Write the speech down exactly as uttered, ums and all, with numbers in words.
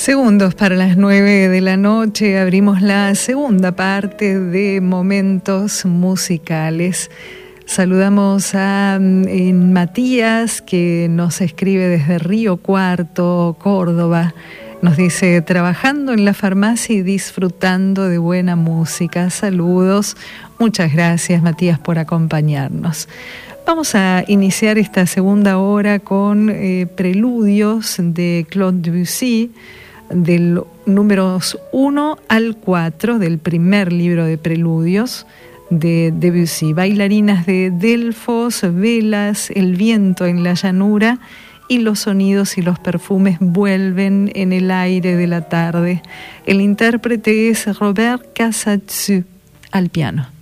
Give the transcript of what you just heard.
Segundos para las nueve de la noche, abrimos la segunda parte de Momentos Musicales. Saludamos a eh, Matías, que nos escribe desde Río Cuarto, Córdoba. Nos dice, trabajando en la farmacia y disfrutando de buena música. Saludos. Muchas gracias, Matías, por acompañarnos. Vamos a iniciar esta segunda hora con eh, preludios de Claude Debussy, del números uno al cuatro del primer libro de preludios de Debussy. Bailarinas de Delfos, velas, el viento en la llanura y los sonidos y los perfumes vuelven en el aire de la tarde. El intérprete es Robert Casadesus al piano.